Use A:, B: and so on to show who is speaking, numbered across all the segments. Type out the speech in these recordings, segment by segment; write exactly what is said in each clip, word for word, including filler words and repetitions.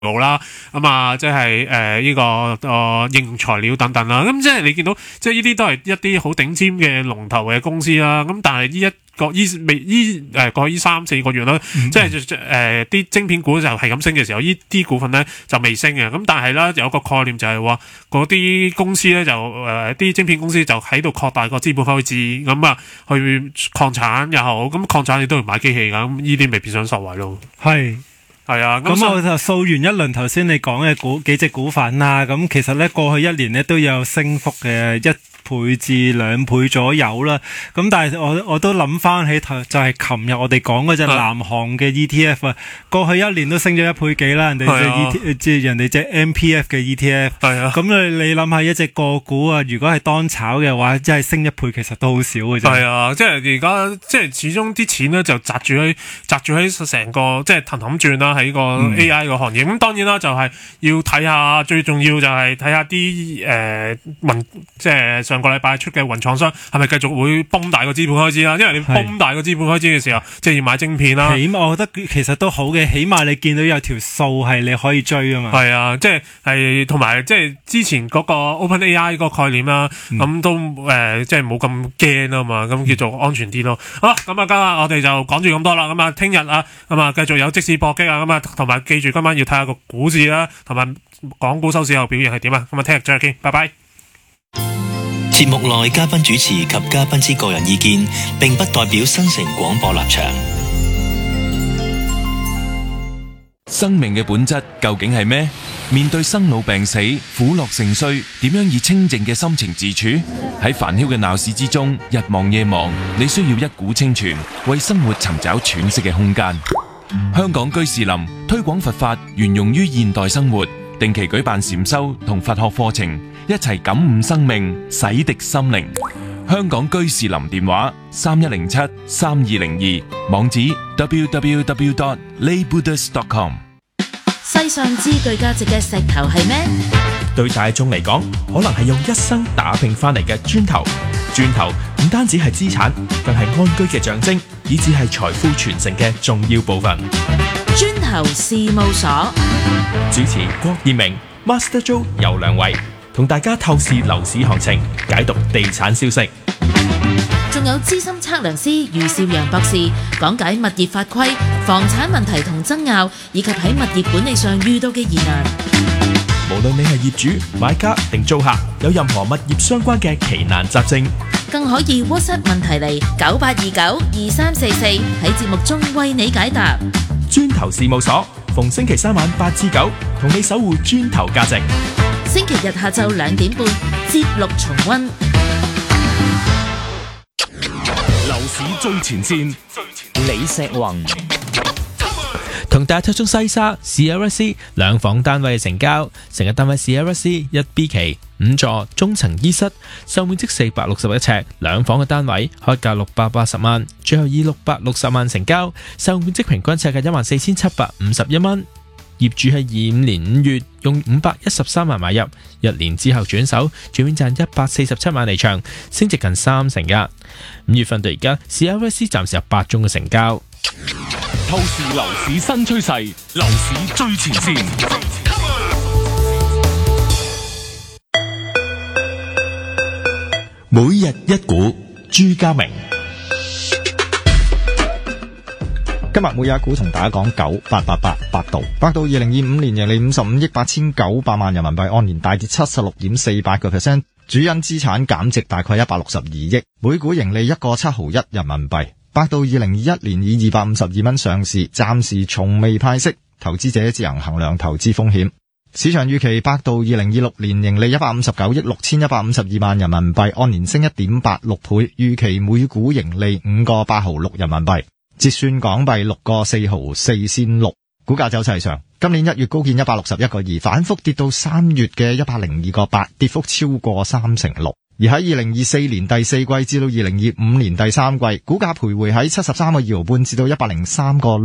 A: 路啦，咁啊，即係誒呢個誒應用材料等等啦，咁即係你見到，即係呢啲都係一啲好頂尖嘅龍頭嘅公司啦。咁但係呢一個依未依誒過去依三四個月啦，嗯、即係誒啲晶片股就係咁升嘅時候，呢啲股份咧就未升嘅。咁但係咧有個概念就係話，嗰啲公司咧就誒啲、呃、晶片公司就喺度擴大個資本開支，咁啊去擴產又好，咁擴產你都要買機器噶，咁呢啲未必想受惠咯。
B: 係。
A: 係啊，
B: 咁我就掃完一輪頭先你講嘅股幾隻股份啦，咁其實咧過去一年咧都有升幅嘅一倍至兩倍左右啦。咁但係我我都諗翻起就係琴日我哋講嗰隻南韓嘅 E T F 啊，過去一年都升咗一倍幾啦，人哋隻 E T 即係人哋隻 M P F 嘅 E T F。係啊，咁你你諗下一隻個股啊，如果係當炒嘅話，真係升一倍其實都好少嘅啫。係
A: 啊，即係而家即係始終啲錢咧就砸住喺砸住喺成個即係氹氹轉啦。喺個 A I 個行業，咁、嗯、當然啦，就係、是、要睇下，最重要就係睇下啲誒雲，即係上個禮拜出嘅雲廠商係咪繼續會崩大個資本開支啦？因為你崩大個資本開支嘅時候，即係要買晶片啦。
B: 起碼我覺得其實都好嘅，起碼你見到有條數係你可以追啊嘛。
A: 係啊，即係係同埋即係之前嗰個 Open A I 個概念啦，咁、嗯、都誒、呃、即係冇咁驚啊嘛，咁叫做安全啲咯。好啦，咁啊今日我哋就講住咁多啦，咁啊聽日啊咁啊繼續有即時搏擊啊，咁啊同埋記住今晚要睇下個股市啦，同埋港股收市後表現係點啊，咁啊聽日再見，拜拜。
C: 節目內嘉賓主持及嘉賓之個人意見，並不代表新城廣播立場。
D: 生命嘅本質究竟係咩？面對生老病死、苦樂盛衰，點樣以清靜嘅心情自處？喺煩囂嘅鬧市之中，日忙夜忙，你需要一股清泉，為生活尋找喘息嘅空間。香港居士林推廣佛法，沿用於現代生活，定期舉辦禪修同佛學課程，一齊感悟生命，洗滌心靈。香港居士林電話三一零七三二零二，網址 double-u double-u double-u dot lay buddhist dot com。
E: 世上之具價值嘅石頭係咩？
F: 對大眾嚟講，可能係用一生打拼翻嚟嘅磚頭。磚頭唔單止係資產，更係安居嘅象徵，以至係財富傳承嘅重要部分。
E: 磚頭事務所
F: 主持郭燕明、Master Joe 游良偉，同大家透視樓市行情，解讀地產消息。
E: 仲有資深測量師余少陽博士講解物業法規、房產問題同爭拗，以及喺物業管理上遇到嘅疑難。
F: 無論你係業主、買家定租客，有任何物業相關嘅奇難雜症，
E: 更可以 WhatsApp 問題嚟九八二九二三四四，喺節目中為你解答。
F: 磚頭事務所逢星期三晚八至九，同你守護磚頭價值。
E: 星期日下晝兩點半，節錄重溫。
G: 樓市最前線，李石宏
H: 同大家推送西沙 C L S C 兩房單位嘅成交，成日單位 C L S C 一 B 期五座中層衣室，售面積四百六十一尺，兩房嘅單位開價六百八十萬，最後以六百六十萬成交，售面積平均尺價一萬四千七百五十一蚊。業主喺二五年五月用五百一十三萬買入，一年之後轉手，全面賺一百四十七萬離場，升值近三成㗎。五月份到而家 C L S C 暫時有八宗嘅成交。
G: 透視樓市新趨勢，樓市最前線。
F: 每日一股，朱家明。
I: 今日每日一股同大家講九八八八百度，百度二零二五年盈利五十五億八千九百萬人民幣，按年大跌七十六點四八個 percent， 主因資產減值大概一百六十二億，每股盈利一個七毫一人民幣。百度二零二一年以二百五十二蚊上市，暫時從未派息，投資者自行衡量投資風險。市場預期百度二零二六年盈利一百五十九億六千一百五十二萬人民幣，按年升一點八六倍，預期每股盈利五個八毫六人民幣。折算港幣六個四毫四仙六，股價走勢上，今年一月高見一百六十一個二，反覆跌到三月嘅一百零二個八，跌幅超過三成六。而喺二零二四年第四季至到二零二五年第三季，股價徘徊喺七十三個二毫半至到一百零三個六，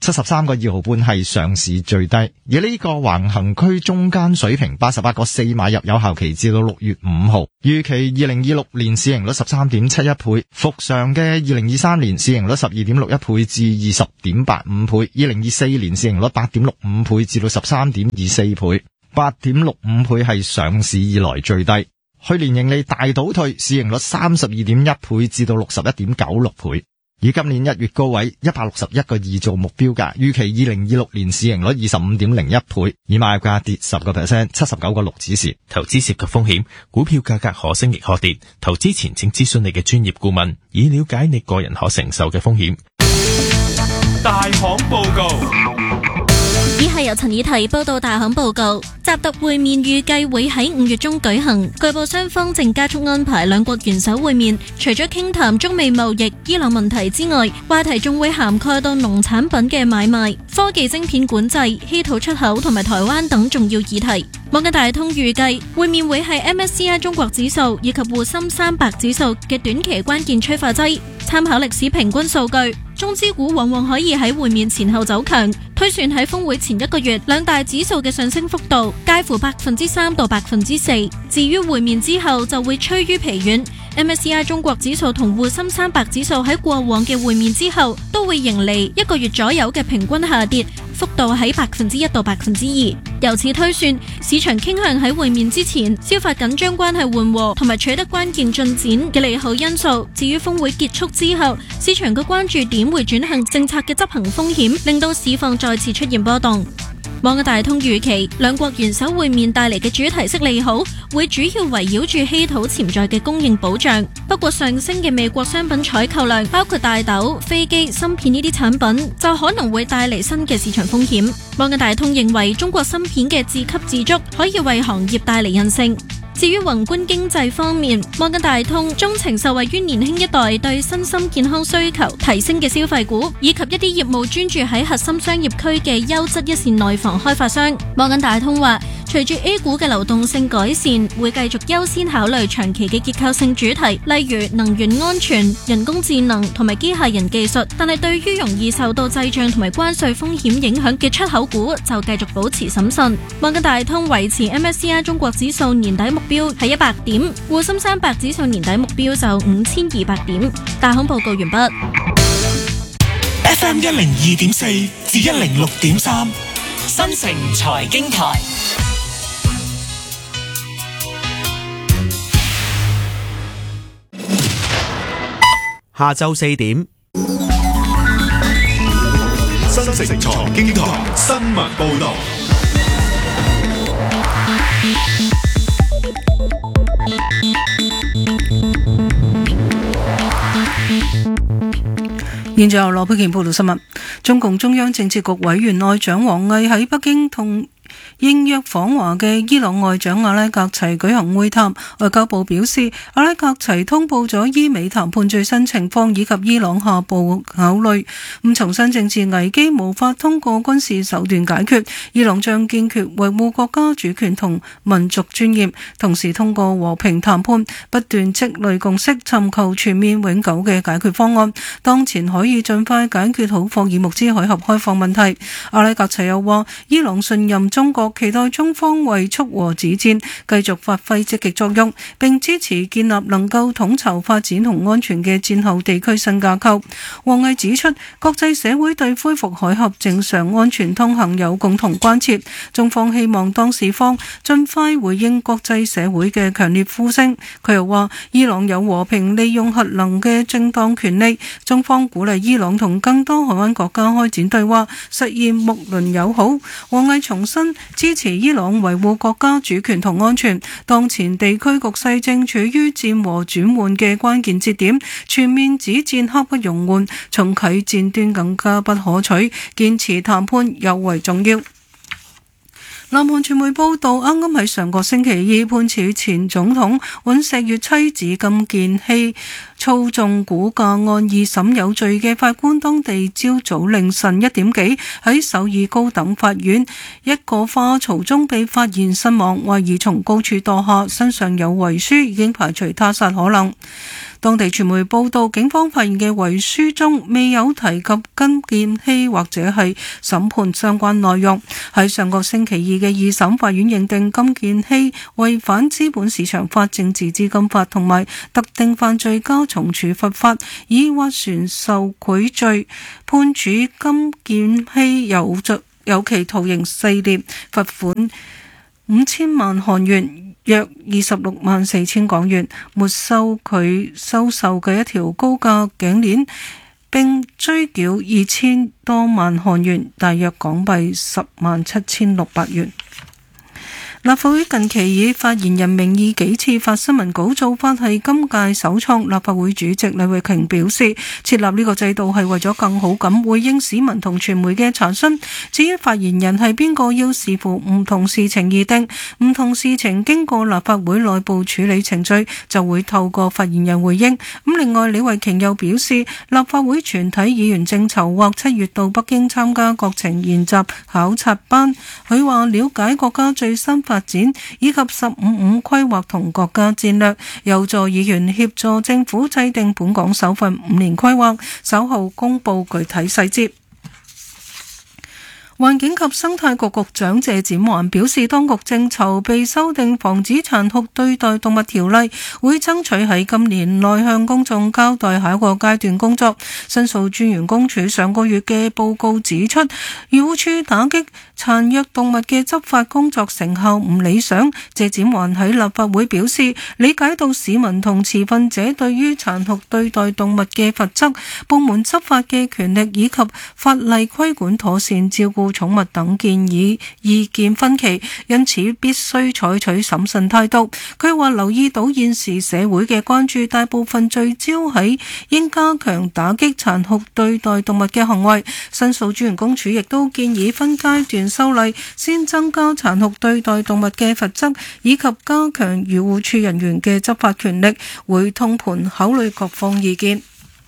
I: 七十三個二毫半係上市最低。而呢個橫行區中間水平八十八個四買入，有效期至到六月五號。預期二零二六年市盈率十三點七一倍，復常嘅二零二三年市盈率十二點六一倍至二十點八五倍，二零二四年市盈率八點六五倍至到十三點二四倍，八點六五倍係上市以來最低。去年盈利大倒退，市盈率三十二點一倍至到六十一點九六倍，以今年一月高位一百六十一個二做目標價，預期二零二六年市盈率二十五點零一倍，以買入價跌十個 percent， 七十九個六指示。
F: 投資涉及風險，股票價格可升亦可跌，投資前請諮詢你嘅專業顧問，以了解你個人可承受嘅風險。
G: 大行報告。
J: 以下由陳以提報道大行報告。習特會面預計會喺五月中舉行，據報雙方正加速安排兩國元首會面。除咗傾談中美貿易、伊朗問題之外，話題仲會涵蓋到農產品嘅買賣、科技晶片管制、稀土出口同埋台灣等重要議題。摩根大通預計會面會係 M S C I 中國指數以及滬深三百指數嘅短期關鍵催化劑。參考歷史平均數據，中資股往往可以喺會面前後走強，推算喺峰會前一個月兩大指數嘅上升幅度介乎百分之三到百分之四。至於會面之後就會趨於疲軟。M S C I 中國指數同滬深三百指數喺過往嘅會面之後都會迎嚟一個月左右嘅平均下跌，幅度喺百分之一到百分之二。由此推算，市場傾向喺會面之前消化緊張關係緩和同埋取得關鍵進展嘅利好因素。至於峰會結束之後，市場嘅關注點會轉向政策嘅執行風險，令到市況再次出現波動。摩根大通預期兩國元首會面帶嚟嘅主題式利好會主要圍繞住稀土潛在嘅供應保障。不過上升嘅美國商品採購量，包括大豆、飛機、芯片呢啲產品，就可能會帶嚟新嘅市場風險。摩根大通認為中國芯片嘅自給自足可以為行業帶嚟韌性。至於宏觀經濟方面，摩根大通鍾情受惠於年輕一代對身心健康需求提升嘅消費股，以及一啲業務專注喺核心商業區嘅優質一線內房開發商。摩根大通話，隨住 A 股嘅流動性改善，會繼續優先考慮長期嘅結構性主題，例如能源安全、人工智能同埋機械人技術。但係對於容易受到滯脹同埋關稅風險影響嘅出口股，就繼續保持審慎。摩根大通維持 M S C I 中國指數年底目標係一百點，滬深三百指數年底目標就五千二百點。大行報告完畢。
K: F M 一零二點四至一零六點三，新城財經台。
L: 下晝四點，
M: 新城財經台新聞報道。
N: 現在由羅佩健報道新聞。中共中央政治局委員外長王毅喺北京同應約訪華嘅伊朗外長阿拉格齊舉行會談。外交部表示，阿拉格齊通報咗伊美談判最新情況以及伊朗下步考慮。咁重申政治危機無法通過軍事手段解決，伊朗將堅決維護國家主權同民族尊嚴，同時通過和平談判不斷積累共識，尋求全面永久嘅解決方案。當前可以盡快解決好霍爾木茲海峽開放問題。阿拉格齊又話，伊朗信任中國，期待中方為促和止戰繼續發揮積極作用，並支持建立能夠統籌發展同安全嘅戰後地區新架構。王毅指出，國際社會對恢復海峽正常安全通行有共同關切，中方希望當事方盡快回應國際社會嘅強烈呼聲。佢又話，伊朗有和平利用核能嘅正當權利，中方鼓勵伊朗同更多海灣國家開展對話，實現睦鄰友好。王毅重申支持伊朗維護國家主權同安全，當前地區局勢正處於戰和轉換嘅關鍵節點，全面止戰刻不容緩，重啟戰端更加不可取，堅持談判尤為重要。南韓傳媒報道，啱啱喺上個星期二判處前總統尹錫悅妻子金建希操縱股價案二審有罪嘅法官，當地朝早凌晨一點幾喺首爾高等法院一個花槽中被發現身亡，懷疑從高處墮下，身上有遺書，已經排除他殺可能。當地傳媒報道，警方發現嘅遺書中未有提及金建熙或者係審判相關內容。喺上個星期二嘅二審，法院認定金建熙違反資本市場法、政治資金法同埋特定犯罪加重處罰法，以斡旋受賄罪，判處金建熙有罪有期徒刑四年，罰款五千萬韓元。約二十六萬四千港元，沒收佢收受嘅一條高價頸鏈，並追繳二千多萬韓元，大約港幣十萬七千六百元。立法會近期以發言人名義幾次發新聞稿，做法係今屆首創。立法會主席李慧瓊表示，設立呢個制度係為咗更好咁回應市民同傳媒嘅查詢。至於發言人係邊個，要視乎唔同事情而定，唔同事情經過立法會內部處理程序，就會透過發言人回應。咁另外，李慧瓊又表示，立法會全體議員正籌劃七月到北京參加國情研習考察班。佢話了解國家最新發展以及十五五規劃同國家戰略，有助議員協助政府制定本港首份五年規劃，稍後公布具體細節。環境及生態局局長謝展寰表示，當局正籌備修訂防止殘酷對待動物條例，會爭取喺今年內向公眾交代下一個階段工作。申訴專員公署上個月嘅報告指出，漁護署打擊殘虐動物嘅執法工作成效唔理想。謝展寰喺立法會表示，理解到市民同持份者對於殘酷對待動物嘅罰則、部門執法嘅權力以及法例規管妥善照顧寵物等建議意見分歧，因此必須採取審慎態度。佢話留意到現時社會嘅關注大部分聚焦喺應加強打擊殘酷對待動物嘅行為。申訴專員公署亦都建議分階段修例，先增加殘酷對待動物嘅罰則，以及加強漁護署人員嘅執法權力，會通盤考慮各方意見。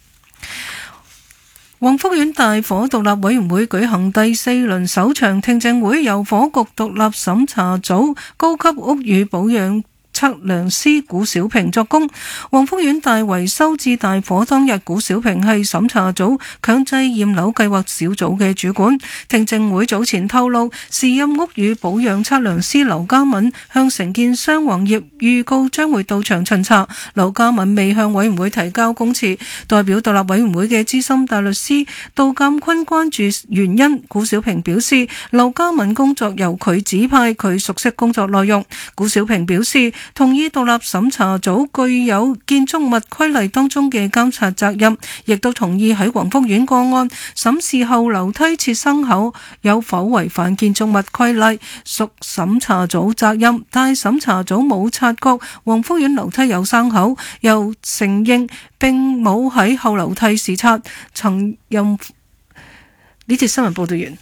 N: 宏福苑大火獨立委員會舉行第四輪首場聽證會，由火局獨立審查組高級屋宇保養測量師古小平作供。宏福苑大維修至大火當日，古小平係審查組強制驗樓計劃小組嘅主管。聽證會早前透露，時任屋宇保養測量師劉家敏向承建商黃業預告將會到場巡查。劉家敏未向委員會提交供詞。代表獨立委員會嘅資深大律師杜鑑坤關注原因。古小平表示，劉家敏工作由佢指派，佢熟悉工作內容。古小平表示，同意獨立審查組具有建築物規例當中嘅監察責任，亦都同意喺宏福苑個案審視後樓梯設生口有否違反建築物規例，屬審查組責任。但係審查組冇察覺宏福苑樓梯有生口，又承認並冇喺後樓梯視察。曾任呢節新聞報道完。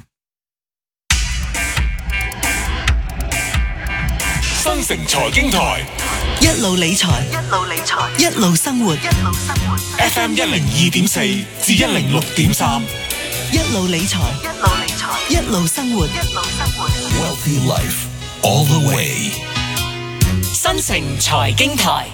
M: 新城財經台，
K: 一路理財，一路理財，一路生活，一路生活。
M: F M 一零二點四至一零六點三，
K: 一路理財，一路理財，一路生活，一路生活。
M: Wealthy life all the way。
K: 新城財經台，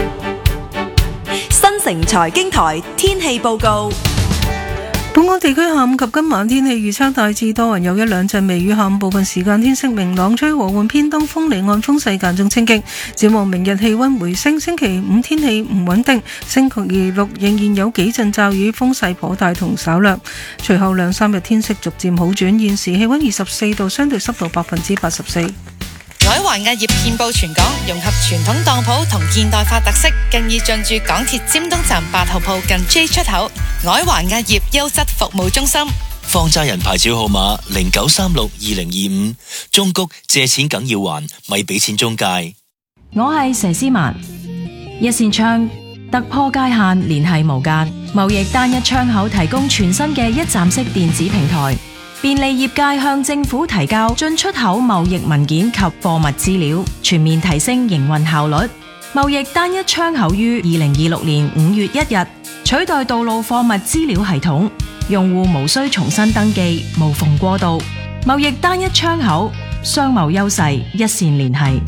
K: 新城財經台天氣報告。
N: 本港地區下午及今晚天氣預測大致多雲，有一兩陣微雨，下午部分時間天色明朗，吹和緩偏東風，離岸風勢間中清勁。展望明日氣溫回升，星期五天氣唔穩定，星期六仍然有幾陣驟雨，風勢頗大同稍涼。隨後兩三日天色逐漸好轉，現時氣溫二十四度，相對濕度百分之八十四。
O: 海華壓業遍佈全港，融合傳統當鋪同現代化特色，更已進駐港鐵尖東站八號鋪近 J 出口。海華壓業優質服務中心，
C: 放債人牌照號碼零九三六二零二五，中谷借錢梗要還，咪俾錢中介。
P: 我係佘詩曼，一線窗突破界限，聯繫無間，貿易單一窗口提供全新嘅一站式電子平台，便利業界向政府提交進出口貿易文件及貨物資料，全面提升營運效率。 貿易單一窗口於二零二六年五月一日取代道路貨物資料系統，用戶無需重新登記，無縫過渡。貿易單一窗口，商貿優勢一線連繫。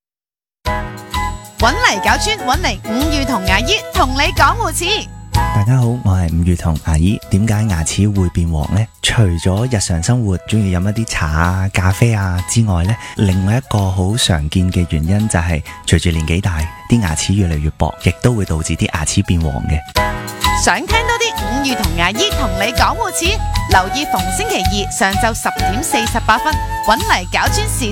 O: 搵嚟搞村，搵嚟五月同牙醫同你講護齒。
Q: 大家好，我係伍月彤牙醫。點解牙齒會變黃呢？除咗日常生活中意飲一啲茶啊、咖啡啊之外呢，另外一個好常見嘅原因就係隨住年紀大，啲牙齒越嚟越薄，亦都會導致啲牙齒變黃嘅。
O: 想聽多啲伍月同牙醫同你講護齒，留意逢星期二上晝十點四十八分，搵嚟搞村時